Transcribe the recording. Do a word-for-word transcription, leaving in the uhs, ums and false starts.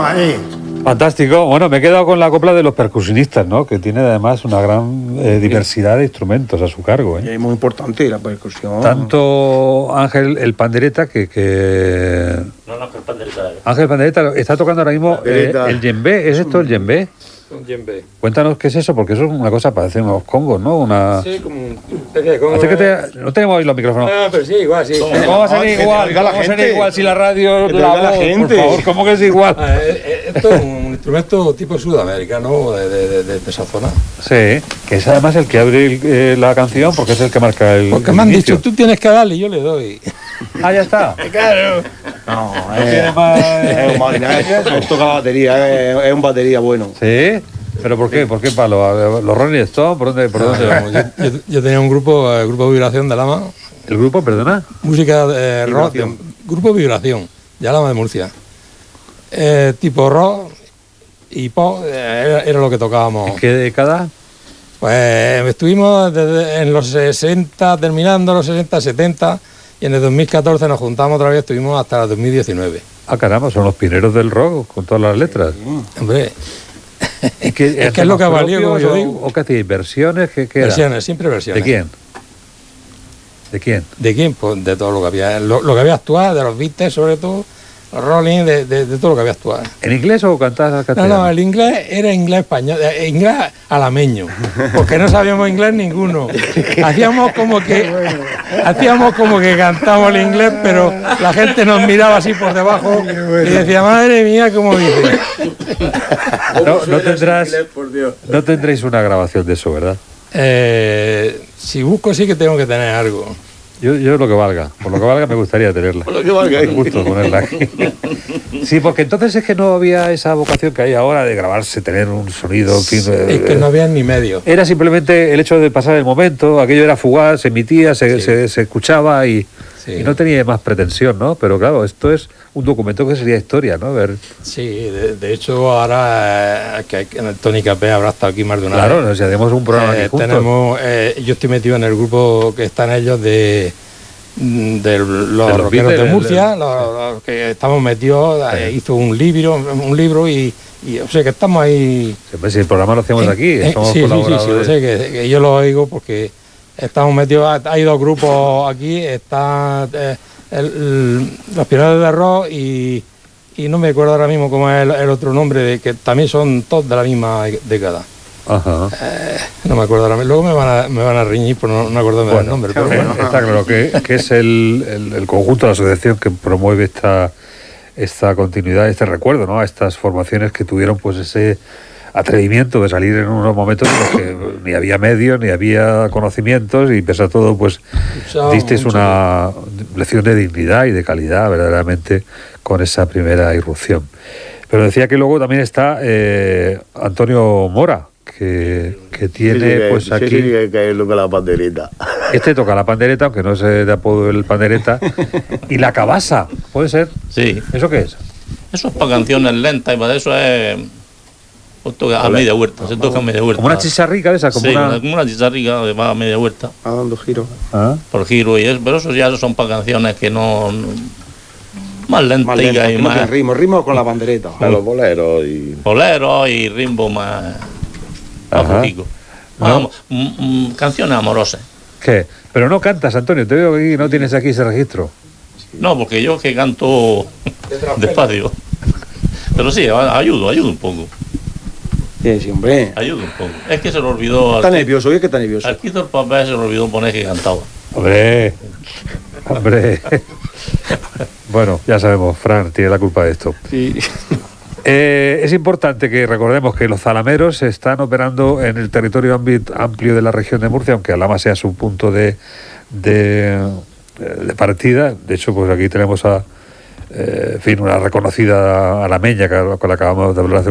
estamos ahí. Fantástico. Bueno, me he quedado con la copla de los percusionistas, ¿no? Que tiene además una gran eh, diversidad de instrumentos a su cargo, ¿eh? Y es muy importante la percusión. Tanto Ángel el pandereta que... que... No, no, Ángel Pandereta. Ángel Pandereta está tocando ahora mismo eh, el djembe. ¿Es esto el djembe? Un djembe. Cuéntanos qué es eso, porque eso es una cosa, parece unos congos, ¿no? Una... Sí, como un especie de congo. Acércate, no tenemos ahí los micrófonos. Ah, pero sí, igual, sí. ¿Cómo va a ser que igual? te oiga la ¿Cómo va a ser gente? igual si la radio Que te la oiga la voz, gente. por favor? ¿Cómo que es igual? Ah, eh, eh, esto es un instrumento tipo sudamericano de, de, de, de, de esa zona. Sí, que es además el que abre el- eh, la canción porque es el que marca el Porque el me han inicio. dicho, tú tienes que darle y yo le doy. Ah, ya está. Claro. No, No tiene es, más... es un máquina, es, es toca batería, es, es un batería bueno. ¿Sí? ¿Pero por qué? ¿Por qué palo? A ver, ¿Los Rolling Stones? ¿Por dónde, por dónde vamos? Yo, yo- yo tenía un grupo, el grupo Vibración de Lama, ¿El grupo, perdona? música de rock, de- grupo Vibración, de Alhama de Murcia. Eh, tipo rock y pop, eh, era, era lo que tocábamos. ¿En qué década? Pues estuvimos desde en los sesenta, terminando los sesenta, setenta, y en el dos mil catorce nos juntamos otra vez, estuvimos hasta el dos mil diecinueve. Ah, caramba, son los pioneros del rock con todas las letras. Hombre, ¿Y qué, Es que es temas lo que ha valido, como propios yo o- digo. ¿O qué hacéis? ¿Versiones? ¿Qué, qué era? versiones, siempre versiones. ¿De quién? ¿De quién? ¿De quién? Pues de todo lo que había, lo, lo que había actuado, de los Beatles sobre todo, los Rolling, de, de, de todo lo que había actuado. ¿En inglés o cantás al No, castellano? no, el inglés era inglés español, eh, inglés alameño, porque no sabíamos inglés ninguno. Hacíamos como que hacíamos como que cantábamos el inglés, pero la gente nos miraba así por debajo y decía, madre mía, ¿cómo dice? No, no tendrás, no tendréis una grabación de eso, ¿verdad? Eh, si busco sí que tengo que tener algo. Yo, yo lo que valga, por lo que valga me gustaría tenerla. Por lo que valga. Me gusta ponerla aquí. Sí, porque entonces es que no había esa vocación que hay ahora de grabarse, tener un sonido, en fin. Es que no había ni medio. Era simplemente el hecho de pasar el momento, aquello era fugaz, se emitía, se, Sí. se, se escuchaba y, Sí. y no tenía más pretensión, ¿no? Pero claro, esto es un documento que sería historia, ¿no? Ver, Sí, de, de hecho ahora eh, que, que Tony Capé habrá estado aquí más de una claro, vez. nos haremos un programa Eh, aquí juntos. tenemos, eh, yo estoy metido en el grupo que están ellos de, mm, de los, De los rockeros Beatles, de el- Murcia, los, los que estamos metidos, eh, hizo un libro, un libro y, y o sea que estamos ahí. Siempre, si el programa lo hacemos aquí, Eh, somos sí, sí, sí, sí, colaboradores. o sea que, que yo lo oigo porque estamos metidos, hay dos grupos aquí, está eh, el- el- los pioneros de rock y, y no me acuerdo ahora mismo cómo es el, el otro nombre, de que también son todos de la misma década. Ajá. No me acuerdo ahora mismo, luego me van a, me van a reñir por no, no acordarme del nombre. Pero Eh, bueno. Está claro que, que es el, el- el conjunto de la asociación que promueve esta, esta continuidad, este recuerdo, ¿no? A estas formaciones que tuvieron pues ese atrevimiento de salir en unos momentos en los que ni había medios, ni había conocimientos y pese a todo pues Luchaban disteis mucho. una lección de dignidad y de calidad verdaderamente con esa primera irrupción. Pero decía que luego también está eh, Antonio Mora, que, que tiene Sí, sí, que- pues sí, aquí... sí, que, que es lo que la pandereta. Este toca la pandereta, aunque no se de apodo el pandereta. Y la cabasa, ¿puede ser? Sí, ¿Eso qué es? eso es para canciones lentas y para eso es. Pues toca a media vuelta, se toca a media vuelta. Como una chicharrica de esa, como Sí, una... como una chicharrica que va a media vuelta Va dando giros. Ah. por giro y eso, pero eso ya son para canciones que no. no- más lentas Más lento, y que no más. tiene ritmo, ritmo con la pandereta. A los boleros y... Boleros y ritmo más. más Ajá. flojico. No. Vamos, mm, mm, canciones amorosas. ¿Qué? Pero no cantas, Antonio, te veo que no tienes aquí ese registro. No, porque yo que canto despacio. Pero sí, a- ayudo, ayudo un poco. Sí, sí, hombre. Ayudo un poco. Es que se le olvidó. Está al- nervioso, oye que está nervioso. Al quito el papel se le olvidó poner que cantaba. Hombre, hombre. Bueno, ya sabemos, Fran tiene la culpa de esto. Sí. Eh, es importante que recordemos que los zalameros están operando en el territorio ambi- amplio de la región de Murcia, aunque Alhama sea su punto de, de, de partida. De hecho, pues aquí tenemos a, eh, en fin, una reconocida alameña con la que acabamos de hablar hace